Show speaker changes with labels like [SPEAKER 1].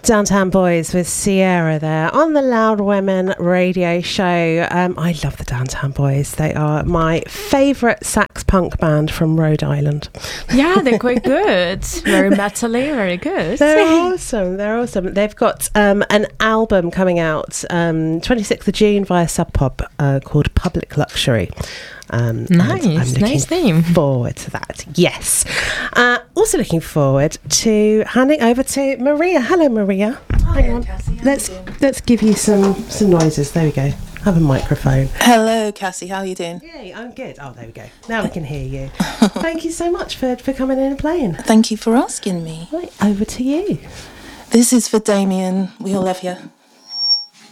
[SPEAKER 1] Downtown Boys with Sierra there on the Loud Women radio show. I love the Downtown Boys. They are my favourite sax punk band from Rhode Island.
[SPEAKER 2] Yeah, they're quite good. Very metally, very good.
[SPEAKER 1] They're awesome. They're awesome. They've got an album coming out 26th of June via Sub Pop called Public Luxury.
[SPEAKER 2] Nice name.
[SPEAKER 1] Forward to that. Yes. Also looking forward to handing over to Maria. Hello, Maria. Hang on.
[SPEAKER 3] Cassie,
[SPEAKER 1] let's give you some noises. There we go. Have a microphone.
[SPEAKER 3] Hello, Cassie. How are you doing?
[SPEAKER 1] Yeah, I'm good. Oh, there we go. Now we can hear you. Thank you so much for coming in and playing.
[SPEAKER 3] Thank you for asking me.
[SPEAKER 1] Right, over to you.
[SPEAKER 3] This is for Damien. We all love you.